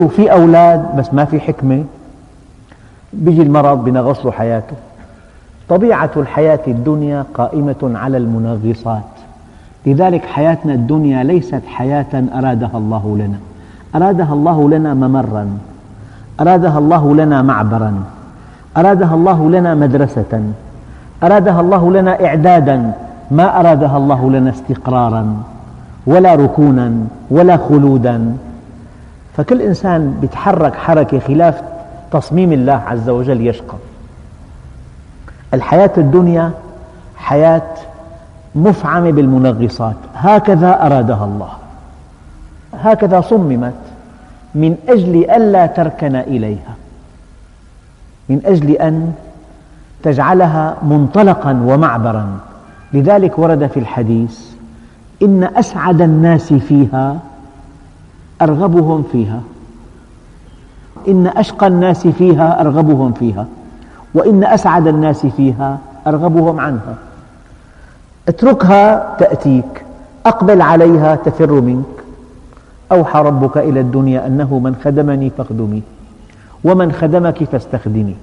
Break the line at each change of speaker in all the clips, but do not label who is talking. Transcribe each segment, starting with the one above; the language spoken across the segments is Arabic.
وفي أولاد بس ما في حكمة، بيجي المرض بينغص له حياته. طبيعة الحياة الدنيا قائمة على المنغصات، لذلك حياتنا الدنيا ليست حياة أرادها الله لنا، أرادها الله لنا ممرا، أرادها الله لنا معبرا، أرادها الله لنا مدرسة، أرادها الله لنا إعدادا، ما أرادها الله لنا استقرارا ولا ركونا ولا خلودا. فكل إنسان يتحرك حركة خلاف تصميم الله عز وجل يشقى. الحياة الدنيا حياة مفعمة بالمنغصات، هكذا أرادها الله، هكذا صممت من أجل ألا تركن إليها، من أجل أن تجعلها منطلقا ومعبرا. لذلك ورد في الحديث: إن أسعد الناس فيها أرغبهم فيها، إن أشقى الناس فيها أرغبهم فيها، وإن أسعد الناس فيها أرغبهم عنها. اتركها تأتيك، أقبل عليها تفر منك. أوحى ربك إلى الدنيا أنه من خدمني فاخدميه، ومن خدمك فاستخدمي.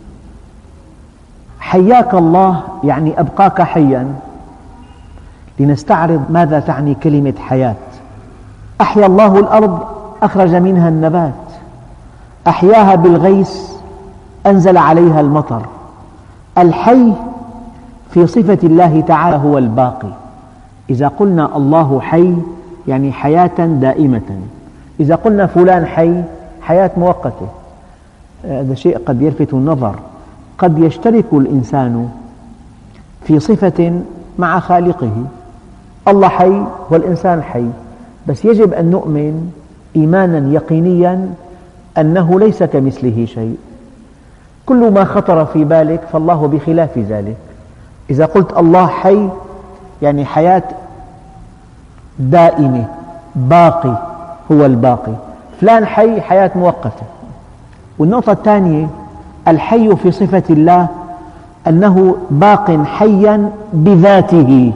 حياك الله يعني أبقاك حيا. لنستعرض ماذا تعني كلمة حياة. أحيا الله الأرض، أخرج منها النبات، أحياها بالغيث، أنزل عليها المطر. الحي في صفة الله تعالى هو الباقي. إذا قلنا الله حي يعني حياة دائمة، إذا قلنا فلان حي حياة مؤقتة. هذا شيء قد يلفت النظر، قد يشترك الإنسان في صفة مع خالقه، الله حي والإنسان حي، بس يجب أن نؤمن إيمانا يقينيا أنه ليس كمثله شيء. كل ما خطر في بالك فالله بخلاف ذلك. إذا قلت الله حي يعني حياة دائمة، باقي، هو الباقي. فلان حي حياة مؤقتة. والنقطة الثانية، الحي في صفة الله أنه باق حيا بذاته.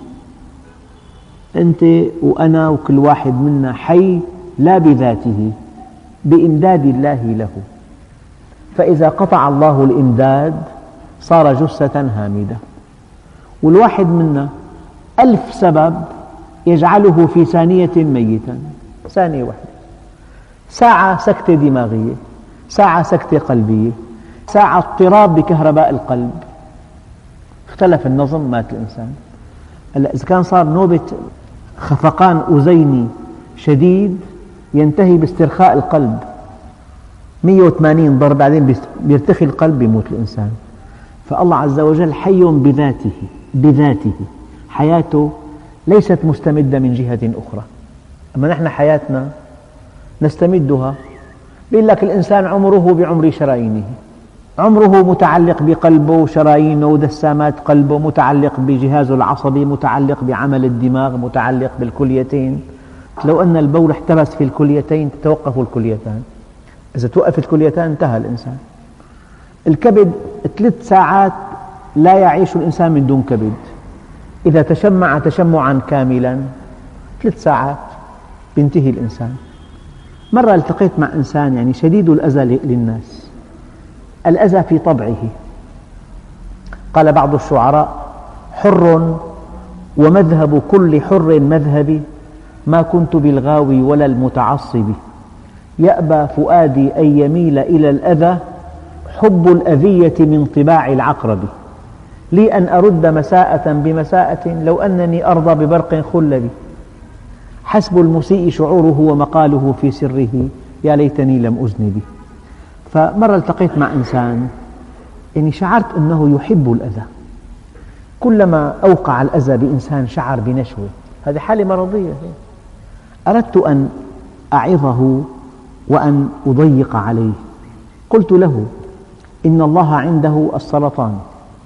أنت وأنا وكل واحد منا حي لا بذاته، بإمداد الله له. فإذا قطع الله الإمداد صار جثة هامدة. والواحد منا 1000 سبب يجعله في ثانية ميتا، ثانية واحدة، ساعة سكتة دماغية، ساعة سكتة قلبية، ساعة اضطراب بكهرباء القلب، اختلف النظم، مات الإنسان. إذا كان صار نوبة خفقان أذيني شديد ينتهي باسترخاء القلب، 180 ضرب بعدين بيرتخي القلب، بيموت الإنسان. فالله عز وجل حي بذاته، بذاته حياته ليست مستمدة من جهة أخرى. أما نحن حياتنا نستمدها. بيقول لك الإنسان عمره بعمر شرايينه، عمره متعلق بقلبه وشرايينه ودسامات قلبه، متعلق بجهازه العصبي، متعلق بعمل الدماغ، متعلق بالكليتين. لو أن البول احتبس في الكليتين تتوقف الكليتان، إذا توقف الكليتان انتهى الإنسان. الكبد 3 ساعات لا يعيش الإنسان من دون كبد، إذا تشمع تشمعا كاملا 3 ساعات ينتهي الإنسان. مرة التقيت مع إنسان يعني شديد الأذى للناس، الأذى في طبعه. قال بعض الشعراء: حر ومذهب كل حر مذهبي، ما كنت بالغاوي ولا المتعصب، يأبى فؤادي أن يميل إلى الأذى، حب الأذية من طباع العقرب، لي أن أرد مساءة بمساءة، لو أنني أرضى ببرق خلبي، حسب المسيء شعوره ومقاله في سره، يا ليتني لم أذنب. فمرة التقيت مع إنسان يعني شعرت أنه يحب الأذى، كلما أوقع الأذى بإنسان شعر بنشوة، هذه حالة مرضية. أردت أن أعظه وأن أضيق عليه، قلت له: إن الله عنده السرطان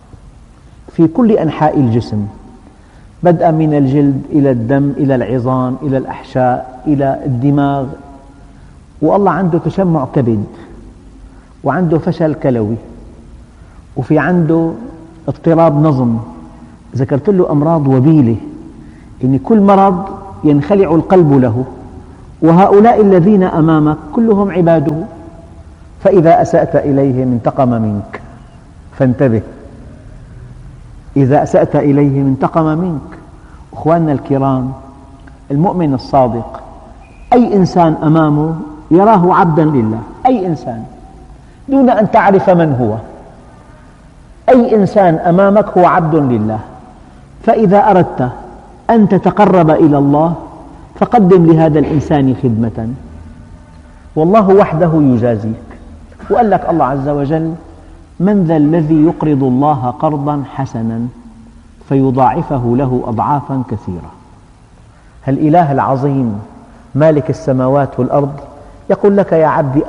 في كل أنحاء الجسم، بدءا من الجلد إلى الدم إلى العظام إلى الأحشاء إلى الدماغ، والله عنده تشمع كبد، وعنده فشل كلوي، وفي عنده اضطراب نظم. ذكرت له أمراض وبيلة، إن كل مرض ينخلع القلب له وهؤلاء الذين أمامك كلهم عباده، فإذا أسأت إليهم انتقم منك، فانتبه، إذا أسأت إليهم انتقم منك. أخواننا الكرام، المؤمن الصادق أي إنسان أمامه يراه عبدا لله، أي إنسان دون أن تعرف من هو، أي إنسان أمامك هو عبد لله. فإذا أردت أن تتقرب إلى الله فقدم لهذا الإنسان خدمة، والله وحده يجازيك. وقال لك الله عز وجل: من ذا الذي يقرض الله قرضا حسنا فيضاعفه له أضعافا كثيرة. الإله العظيم مالك السماوات والأرض يقول لك: يا عبدي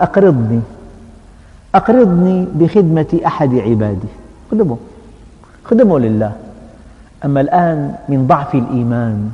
أقرضني بخدمة أحد عبادي، خدمه لله. أما الآن من ضعف الإيمان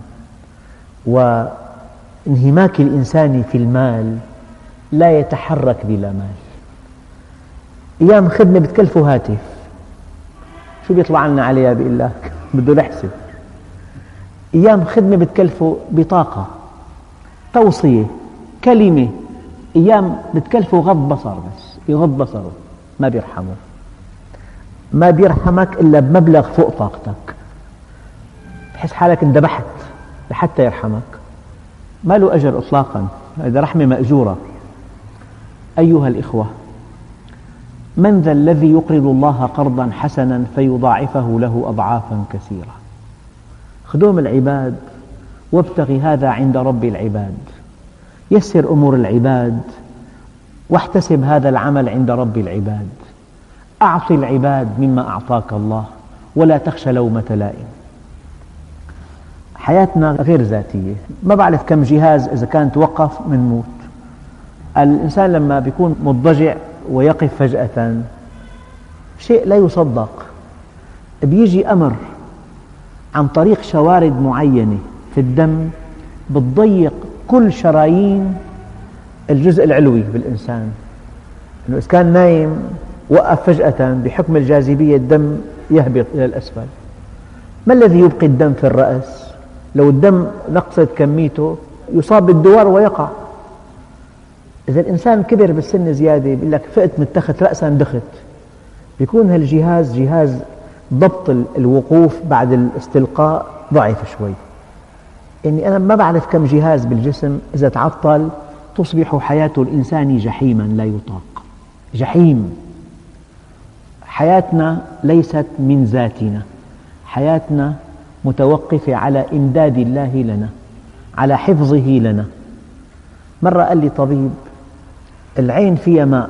وانهماك الإنسان في المال لا يتحرك بلا مال. أيام خدمة بتكلفه هاتف، شو بيطلع لنا عليها؟ بيقول لك بده يحسب. أيام خدمة بتكلفه بطاقة، توصية، كلمة. أيام بتكلفه غض بصر، بس يغض بصره ما بيرحمه، ما بيرحمك إلا بمبلغ فوق طاقتك، تحس حالك اندبحت لحتى يرحمك. ما له أجر إطلاقا، هذا رحمة مأجورة. أيها الإخوة، من ذا الذي يقرض الله قرضا حسنا فيضاعفه له أضعافا كثيرة. خدوم العباد وابتغ هذا عند رب العباد، يسر أمور العباد واحتسب هذا العمل عند رب العباد. أعط العباد مما أعطاك الله ولا تخشى لومة لائم. حياتنا غير ذاتية، ما بعرف كم جهاز إذا كان توقف منموت. الإنسان لما بيكون مضطجع ويقف فجأة شيء لا يصدق، بيجي أمر عن طريق شوارد معينة في الدم بتضيق كل شرايين الجزء العلوي بالإنسان، إنه إذا كان نايم وقف فجأة بحكم الجاذبية الدم يهبط إلى الأسفل. ما الذي يبقي الدم في الرأس؟ لو الدم نقصت كميته يصاب بالدوار ويقع. إذا الإنسان كبر بالسن زيادة بيقول لك فقت من التخت رأسا دخت، بيكون هالجهاز جهاز ضبط الوقوف بعد الاستلقاء ضعيف شوي. إني أنا ما بعرف كم جهاز بالجسم إذا تعطل تصبح حياة الإنسان جحيما لا يطاق. جحيم. حياتنا ليست من ذاتنا، حياتنا متوقفة على إمداد الله لنا، على حفظه لنا. مرة قال لي طبيب: العين فيها ماء،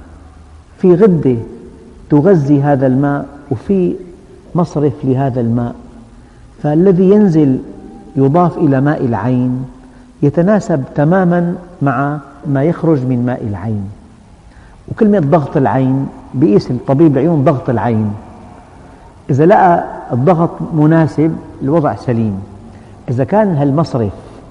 في غدة تغذي هذا الماء وفي مصرف لهذا الماء، فالذي ينزل يضاف إلى ماء العين يتناسب تماما مع ما يخرج من ماء العين. وكلمة ضغط العين بيقيس الطبيب العيون ضغط العين، إذا لقى الضغط مناسب الوضع سليم. إذا كان هالمصرف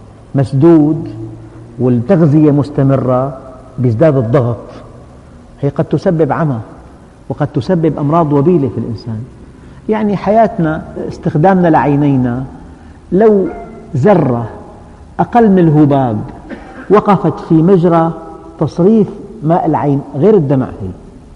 مسدود والتغذية مستمرة بيزداد الضغط، هي قد تسبب عمى وقد تسبب أمراض وبيلة في الإنسان. يعني حياتنا استخدامنا لعينينا لو ذرة أقل من الهباب وقفت في مجرى تصريف ماء العين غير الدمع، هي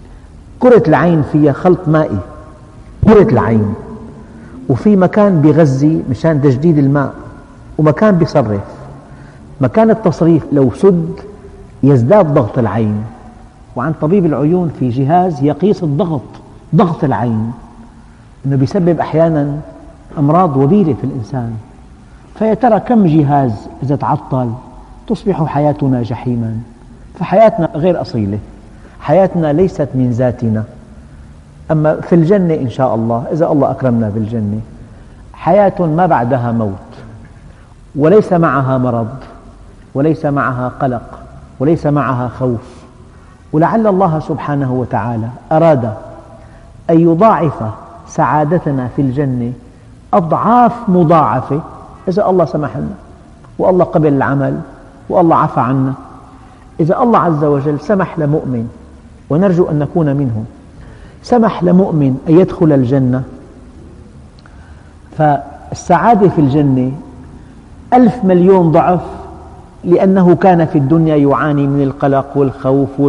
كرة العين فيها خلط مائي، كرة العين، وفي مكان بيغذي مشان تجديد الماء ومكان بيصرف. مكان التصريف لو سد يزداد ضغط العين. وعند طبيب العيون في جهاز يقيس ضغط العين، أنه بيسبب أحيانا أمراض وبيلة في الإنسان. فيا ترى كم جهاز إذا تعطل تصبح حياتنا جحيما. فحياتنا غير أصيلة، حياتنا ليست من ذاتنا. أما في الجنة إن شاء الله، إذا الله أكرمنا بالجنة، حياة ما بعدها موت، وليس معها مرض، وليس معها قلق، وليس معها خوف. ولعل الله سبحانه وتعالى أراد أن يضاعف سعادتنا في الجنة أضعاف مضاعفة إذا الله سمح لنا والله قبل العمل والله عفى عنا. إذا الله عز وجل سمح لمؤمن، ونرجو أن نكون منهم، سمح لمؤمن أن يدخل الجنة، فالسعادة في الجنة 1000 مليون ضعف لأنه كان في الدنيا يعاني من القلق والخوف